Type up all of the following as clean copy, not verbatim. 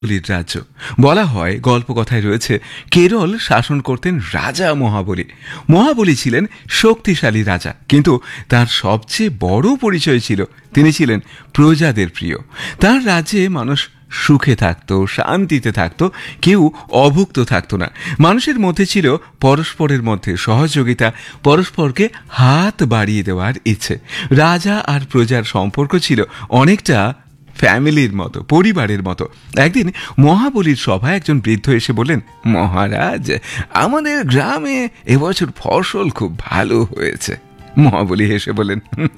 মহাবলীর রাজ্য বলা হয়, গল্পকথায় রয়েছে, কেরল শাসন করতেন রাজা মহাবলী। মহাবলী ছিলেন শক্তিশালী রাজা, কিন্তু তার সবচেয়ে বড় পরিচয় ছিল তিনি ছিলেন প্রজাদের প্রিয়। তার রাজ্যে মানুষ সুখে থাকতো, শান্তিতে থাকতো, কেউ অভুক্ত থাকতো না। মানুষের মধ্যে ছিল পরস্পরের মধ্যে সহযোগিতা, পরস্পরকে হাত বাড়িয়ে দেওয়ার ইচ্ছে। রাজা আর প্রজার সম্পর্ক ছিল অনেকটা ফ্যামিলির মতো, পরিবারের মতো। একদিন মহাবলীর সভায় একজন বৃদ্ধ এসে বললেন, মহারাজ, আমাদের গ্রামে এবছর ফসল খুব ভালো হয়েছে। মহাবলী হেসে বললেন,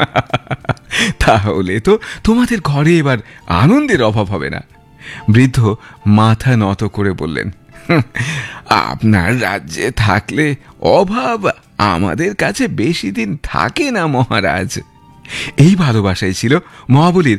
তাহলে তো তোমাদের ঘরে এবার আনন্দের অভাব হবে না। বৃদ্ধ মাথা নত করে বললেন, আপনার রাজ্যে থাকলে অভাব আমাদের কাছে বেশি দিন থাকে না মহারাজ। এই ভালোবাসাই ছিল মহাবলীর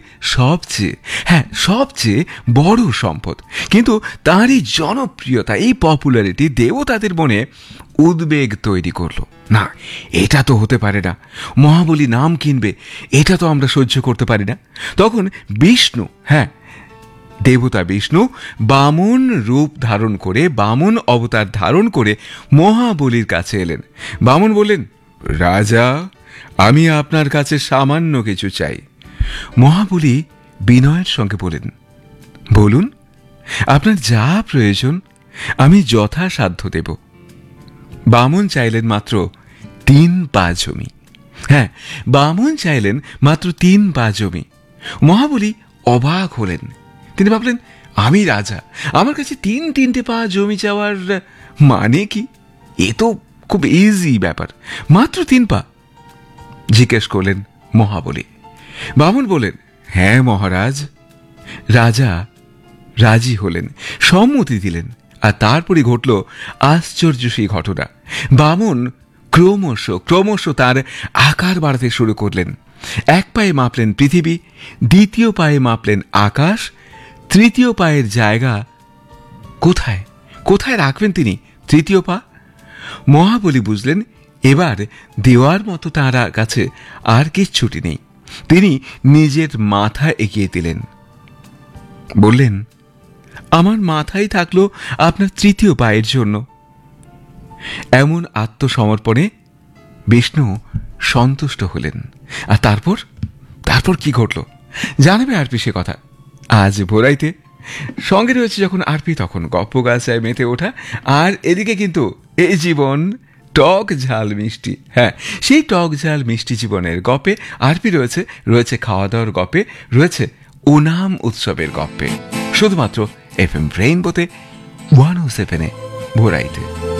সবচেয়ে বড় সম্পদ। কিন্তু তাঁরই জনপ্রিয়তা, এই পপুলারিটি দেবতাদের মনে উদ্বেগ তৈরি করলো। না, এটা তো হতে পারে না, মহাবলী নাম কিনবে, এটা তো আমরা সহ্য করতে পারি না। তখন বিষ্ণু, দেবতা বিষ্ণু বামন রূপ ধারণ করে, বামন অবতার ধারণ করে মহাবলীর কাছে এলেন। বামন বললেন, রাজা, আমি আপনার কাছে সামান্য কিছু চাই। মহাবলী বিনয়ের সঙ্গে বলেন, বলুন, আপনার যা প্রয়োজন আমি যথাসাধ্য দেব। বামন চাইলেন মাত্র 3 পা জমি। বামন চাইলেন মাত্র 3 পা জমি। মহাবলী অবাক হলেন। তিনি ভাবলেন, আমি রাজা, আমার কাছে 3 পা জমি চাওয়ার মানে কি? এ তো খুব ইজি ব্যাপার, মাত্র 3 পা। জিজ্ঞেস করলেন মহাবলী। বামন বলেন, হ্যাঁ মহারাজ। রাজা রাজি হলেন, সম্মতি দিলেন। আর তারপরে ঘটল আশ্চর্য সেই ঘটনা। বামন ক্রমশ তার আকার বাড়াতে শুরু করলেন। 1 পায়ে মাপলেন পৃথিবী, 2য় পায়ে মাপলেন আকাশ, 3য় পায়ের জায়গা কোথায় রাখবেন তিনি 3য় পা? মহাবলী বুঝলেন, এবার দেওয়ার মতো তাঁর কাছে আর কিচ্ছুটি নেই। তিনি নিজের মাথা এগিয়ে দিলেন, বললেন, আমার মাথাই থাকলো আপনার 3য় পায়ের জন্য। এমন আত্মসমর্পণে বিষ্ণু সন্তুষ্ট হলেন। আর তারপর কি ঘটল জানাবে আরপি সে কথা আজ ভোরাইতে। সঙ্গে রয়েছে যখন আরপি, তখন গপ্প গাছায় মেতে ওঠা। আর এদিকে কিন্তু এই জীবন টক ঝাল মিষ্টি। সেই টক ঝাল মিষ্টি জীবনের গপে আরপি রয়েছে খাওয়া দাওয়ার গপে, রয়েছে ওনাম উৎসবের গপ্পে, শুধুমাত্র FM রেইনবোতে 107 ভোরাইতে।